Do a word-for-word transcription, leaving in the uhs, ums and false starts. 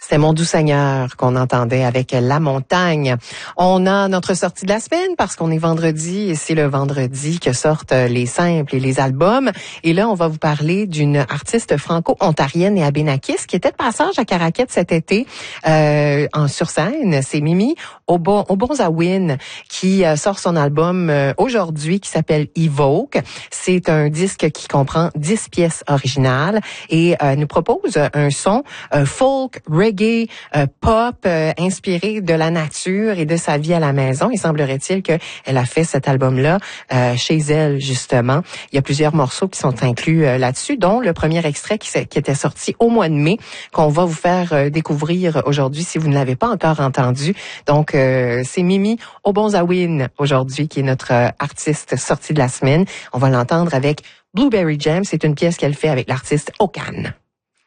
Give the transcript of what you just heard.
C'était Mon doux Seigneur qu'on entendait avec La Montagne. On a notre sortie de la semaine parce qu'on est vendredi et c'est le vendredi que sortent les simples et les albums. Et là, on va vous parler d'une artiste franco-ontarienne et abénakiste qui était de passage à Caraquette cet été euh, en sur scène. C'est Mimi Obonzawin qui euh, sort son album euh, aujourd'hui qui s'appelle Evoke. C'est un disque qui comprend dix pièces originales et euh, nous propose un son euh, folk, reggae, Euh, pop euh, inspiré de la nature et de sa vie à la maison. Il semblerait-il qu'elle a fait cet album-là euh, chez elle, justement. Il y a plusieurs morceaux qui sont inclus euh, là-dessus, dont le premier extrait qui, qui était sorti au mois de mai, qu'on va vous faire euh, découvrir aujourd'hui si vous ne l'avez pas encore entendu. Donc, euh, c'est Mimi Obonzawin aujourd'hui qui est notre euh, artiste sortie de la semaine. On va l'entendre avec Blueberry Jam. C'est une pièce qu'elle fait avec l'artiste Okan.